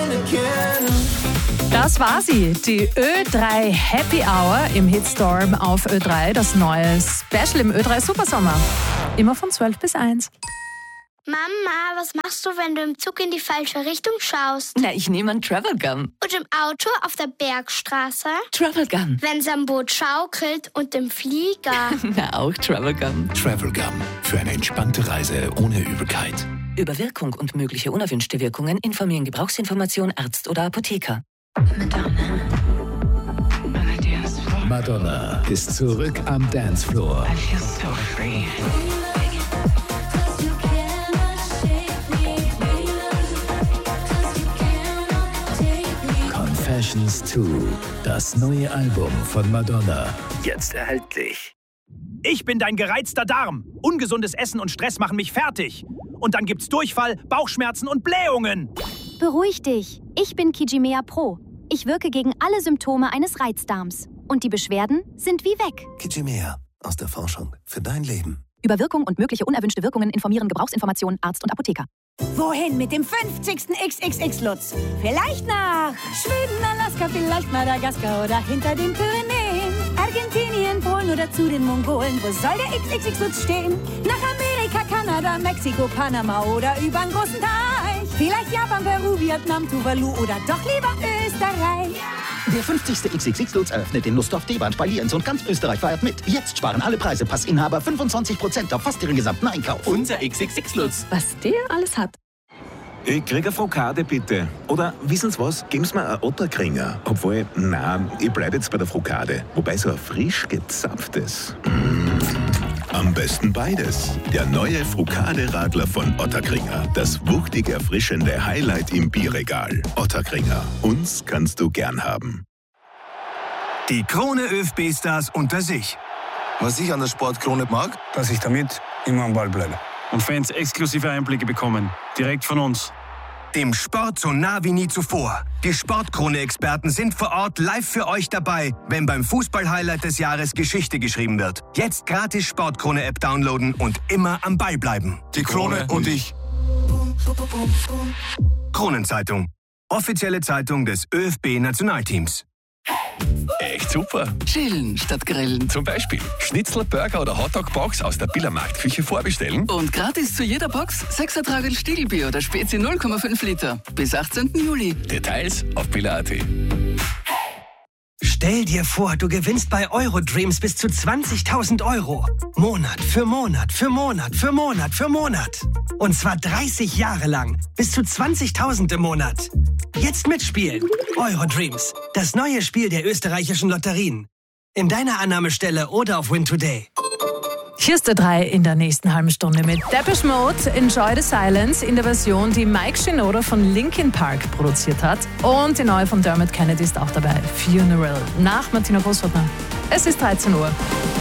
Das war sie, die Ö3 Happy Hour im Hitstorm auf Ö3, das neue Special im Ö3 Supersommer. Immer von 12 bis 1. Mama, was machst du, wenn du im Zug in die falsche Richtung schaust? Na, ich nehme einen Travel Gun. Und im Auto auf der Bergstraße? Travel Gun. Wenn's am Boot schaukelt und im Flieger? Na, auch Travel Gun. Travel Gun. Für eine entspannte Reise ohne Übelkeit. Über Wirkung und mögliche unerwünschte Wirkungen informieren Gebrauchsinformation Arzt oder Apotheker. Madonna ist zurück am Dancefloor. I feel so free. Confessions 2, das neue Album von Madonna. Jetzt erhältlich. Ich bin dein gereizter Darm. Ungesundes Essen und Stress machen mich fertig. Und dann gibt's Durchfall, Bauchschmerzen und Blähungen. Beruhig dich. Ich bin Kijimea Pro. Ich wirke gegen alle Symptome eines Reizdarms. Und die Beschwerden sind wie weg. Kijimea, aus der Forschung für dein Leben. Über Wirkung und mögliche unerwünschte Wirkungen informieren Gebrauchsinformation Arzt und Apotheker. Wohin mit dem 50. XXX-Lutz? Vielleicht nach Schweden, Alaska, vielleicht Madagaskar oder hinter den Pyrenäen. Argentinien, Polen oder zu den Mongolen. Wo soll der XXX-Lutz stehen? Nach Amerika, Kanada, Mexiko, Panama oder übern großen Teich. Vielleicht Japan, Peru, Vietnam, Tuvalu oder doch lieber Österreich. Der 50. XXX-Lutz eröffnet den Lustdorf D-Bahn bei Lienz und ganz Österreich feiert mit. Jetzt sparen alle Preise Passinhaber 25% auf fast ihren gesamten Einkauf. Unser XXX-Lutz. Was der alles hat. Ich krieg eine Frokade, bitte. Oder, wissen Sie was, geben Sie mir einen Otterkringer. Obwohl, nein, ich bleib jetzt bei der Frokade. Wobei so ein frisch gezapftes. Am besten beides. Der neue Frukade-Radler von Otterkringer. Das wuchtig erfrischende Highlight im Bierregal. Otterkringer. Uns kannst du gern haben. Die Krone ÖFB-Stars unter sich. Was ich an der Sportkrone mag, dass ich damit immer am Ball bleibe. Und Fans exklusive Einblicke bekommen. Direkt von uns. Dem Sport so nah wie nie zuvor. Die Sportkrone-Experten sind vor Ort live für euch dabei, wenn beim Fußball-Highlight des Jahres Geschichte geschrieben wird. Jetzt gratis Sportkrone-App downloaden und immer am Ball bleiben. die Krone und ich. Kronenzeitung. Offizielle Zeitung des ÖFB-Nationalteams. Echt super. Chillen statt grillen. Zum Beispiel Schnitzel, Burger oder Hotdog-Box aus der Billermarktküche vorbestellen. Und gratis zu jeder Box 6er Tragel Stiegelbier oder Spezi 0,5 Liter. Bis 18. Juli. Details auf biller.at. Stell dir vor, du gewinnst bei Eurodreams bis zu 20.000 Euro. Monat für Monat für Monat für Monat für Monat. Und zwar 30 Jahre lang. Bis zu 20.000 im Monat. Jetzt mitspielen. Eurodreams. Das neue Spiel der österreichischen Lotterien. In deiner Annahmestelle oder auf Win Today. Hier ist der 3 in der nächsten halben Stunde mit Depeche Mode, Enjoy the Silence in der Version, die Mike Shinoda von Linkin Park produziert hat. Und die neue von Dermot Kennedy ist auch dabei, Funeral, nach Martina Großwaldner. Es ist 13 Uhr.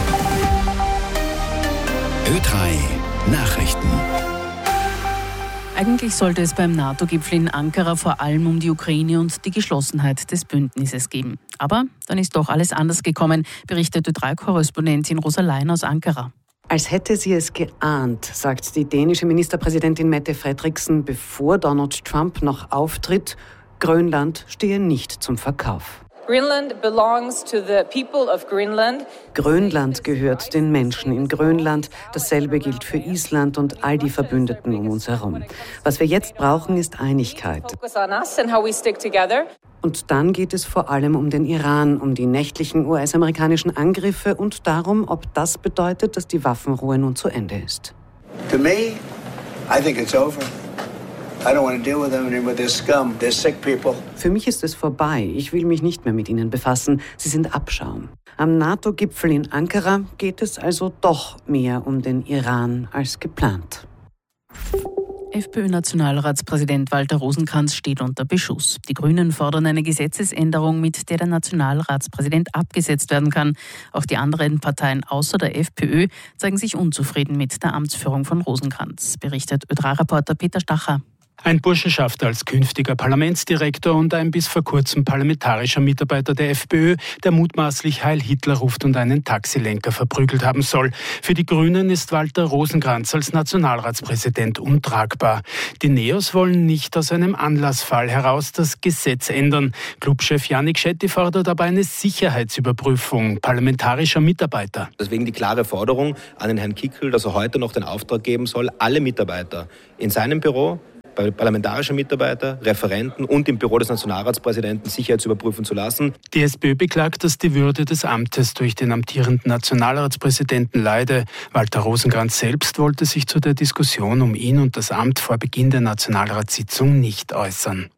Ö3 Nachrichten. Eigentlich sollte es beim NATO-Gipfel in Ankara vor allem um die Ukraine und die Geschlossenheit des Bündnisses gehen. Aber dann ist doch alles anders gekommen, berichtet Ö3-Korrespondentin Rosa Lein aus Ankara. Als hätte sie es geahnt, sagt die dänische Ministerpräsidentin Mette Frederiksen, bevor Donald Trump noch auftritt, Grönland stehe nicht zum Verkauf. Greenland belongs to the people of Greenland. Grönland gehört den Menschen in Grönland. Dasselbe gilt für Island und all die Verbündeten um uns herum. Was wir jetzt brauchen, ist Einigkeit. Focus on us and how we stick together. Und dann geht es vor allem um den Iran, um die nächtlichen US-amerikanischen Angriffe und darum, ob das bedeutet, dass die Waffenruhe nun zu Ende ist. To me, I think it's over. I don't want to deal with them anymore. They're scum. They're sick people. Für mich ist es vorbei. Ich will mich nicht mehr mit ihnen befassen. Sie sind Abschaum. Am NATO-Gipfel in Ankara geht es also doch mehr um den Iran als geplant. FPÖ-Nationalratspräsident Walter Rosenkranz steht unter Beschuss. Die Grünen fordern eine Gesetzesänderung, mit der der Nationalratspräsident abgesetzt werden kann. Auch die anderen Parteien außer der FPÖ zeigen sich unzufrieden mit der Amtsführung von Rosenkranz, berichtet Ö3-Reporter Peter Stacher. Ein Burschenschafter als künftiger Parlamentsdirektor und ein bis vor kurzem parlamentarischer Mitarbeiter der FPÖ, der mutmaßlich Heil Hitler ruft und einen Taxilenker verprügelt haben soll. Für die Grünen ist Walter Rosenkranz als Nationalratspräsident untragbar. Die Neos wollen nicht aus einem Anlassfall heraus das Gesetz ändern. Clubchef Janik Schetty fordert aber eine Sicherheitsüberprüfung parlamentarischer Mitarbeiter. Deswegen die klare Forderung an den Herrn Kickl, dass er heute noch den Auftrag geben soll, alle Mitarbeiter in seinem Büro, parlamentarische Mitarbeiter, Referenten und im Büro des Nationalratspräsidenten sicherheitsüberprüfen zu lassen. Die SPÖ beklagt, dass die Würde des Amtes durch den amtierenden Nationalratspräsidenten leide. Walter Rosenkranz selbst wollte sich zu der Diskussion um ihn und das Amt vor Beginn der Nationalratssitzung nicht äußern.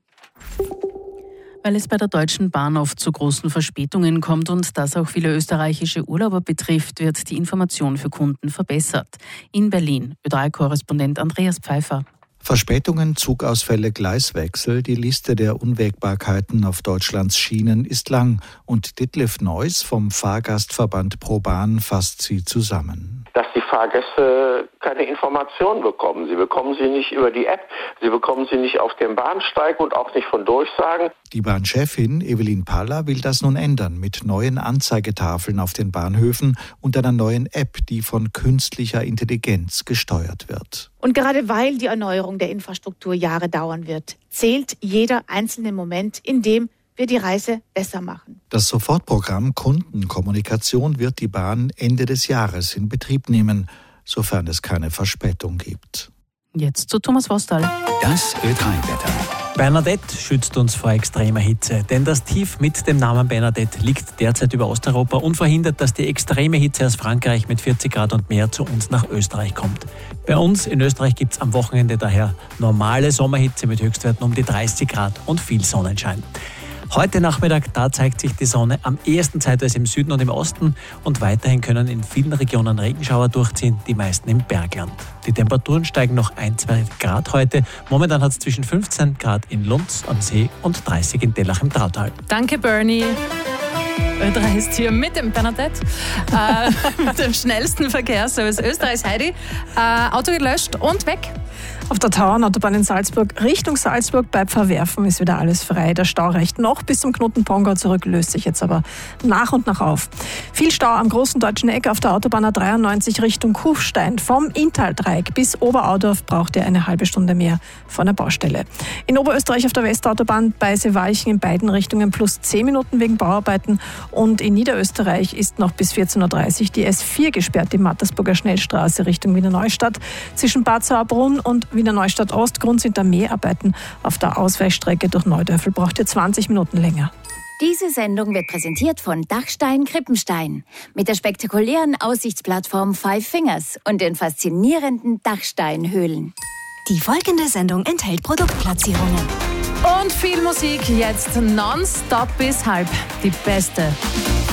Weil es bei der Deutschen Bahn oft zu großen Verspätungen kommt und das auch viele österreichische Urlauber betrifft, wird die Information für Kunden verbessert. In Berlin, Ö3-Korrespondent Andreas Pfeiffer. Verspätungen, Zugausfälle, Gleiswechsel, die Liste der Unwägbarkeiten auf Deutschlands Schienen ist lang und Ditlev Neuss vom Fahrgastverband ProBahn fasst sie zusammen. Dass die Fahrgäste keine Informationen bekommen. Sie bekommen sie nicht über die App, sie bekommen sie nicht auf dem Bahnsteig und auch nicht von Durchsagen. Die Bahnchefin Evelyn Paller will das nun ändern mit neuen Anzeigetafeln auf den Bahnhöfen und einer neuen App, die von künstlicher Intelligenz gesteuert wird. Und gerade weil die Erneuerung der Infrastruktur Jahre dauern wird, zählt jeder einzelne Moment, in dem wir die Reise besser machen. Das Sofortprogramm Kundenkommunikation wird die Bahn Ende des Jahres in Betrieb nehmen, sofern es keine Verspätung gibt. Jetzt zu Thomas Wostal. Das Ö3-Wetter. Bernadette schützt uns vor extremer Hitze, denn das Tief mit dem Namen Bernadette liegt derzeit über Osteuropa und verhindert, dass die extreme Hitze aus Frankreich mit 40 Grad und mehr zu uns nach Österreich kommt. Bei uns in Österreich gibt es am Wochenende daher normale Sommerhitze mit Höchstwerten um die 30 Grad und viel Sonnenschein. Heute Nachmittag, da zeigt sich die Sonne am ehesten zeitweise im Süden und im Osten und weiterhin können in vielen Regionen Regenschauer durchziehen, die meisten im Bergland. Die Temperaturen steigen noch 1-2 Grad heute. Momentan hat es zwischen 15 Grad in Lunds am See und 30 in Dellach im Trautal. Danke, Bernie. Ö3 ist hier mit dem Bernadette, mit dem schnellsten Verkehrsservice Österreichs. Heidi, Auto gelöscht und weg. Auf der Tauernautobahn in Salzburg Richtung Salzburg bei Pfarrwerfen ist wieder alles frei. Der Stau reicht noch bis zum Knoten Pongau zurück, löst sich jetzt aber nach und nach auf. Viel Stau am großen deutschen Eck auf der Autobahn A93 Richtung Kufstein. Vom Inntal-Dreieck bis Oberaudorf braucht ihr eine halbe Stunde mehr von der Baustelle. In Oberösterreich auf der Westautobahn bei Seewalchen in beiden Richtungen plus 10 Minuten wegen Bauarbeiten. Und in Niederösterreich ist noch bis 14.30 Uhr die S4 gesperrt, die Mattersburger Schnellstraße Richtung Wiener Neustadt. Zwischen Bad Sauerbrunn und Wiener Neustadt Ost. Grund sind da Mäharbeiten. Auf der Ausweichstrecke durch Neudörfel braucht ihr 20 Minuten länger. Diese Sendung wird präsentiert von Dachstein Krippenstein mit der spektakulären Aussichtsplattform Five Fingers und den faszinierenden Dachsteinhöhlen. Die folgende Sendung enthält Produktplatzierungen. Und viel Musik jetzt nonstop bis halb. Die beste